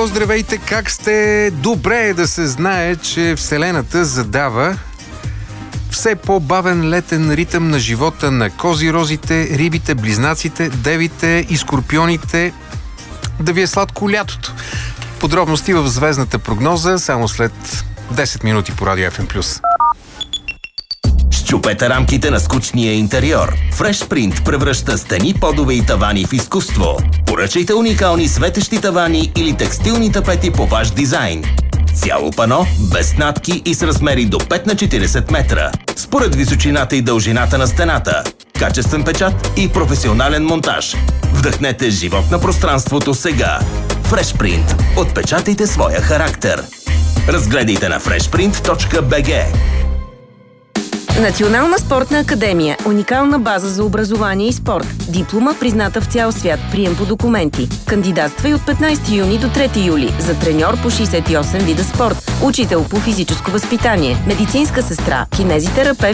Здраво, здравейте! Как сте? Добре е да се знае, че Вселената задава все по-бавен летен ритъм на живота на козирозите, рибите, близнаците, девите и скорпионите. Да ви е сладко лятото. Подробности в звездната прогноза само след 10 минути по Радио FM+. Счупете рамките на скучния интериор. FreshPrint превръща стени, подове и тавани в изкуство. Поръчайте уникални светещи тавани или текстилни тапети по ваш дизайн. Цяло пано, без натки и с размери до 5 на 40 метра. Според височината и дължината на стената. Качествен печат и професионален монтаж. Вдъхнете живот на пространството сега. FreshPrint. Отпечатайте своя характер. Разгледайте на freshprint.bg. Национална спортна академия. Уникална база за образование и спорт. Диплома, призната в цял свят. Прием по документи. Кандидатствай от 15 юни до 3 юли. За треньор по 68 вида спорт. Учител по физическо възпитание. Медицинска сестра. Кинезитерапевт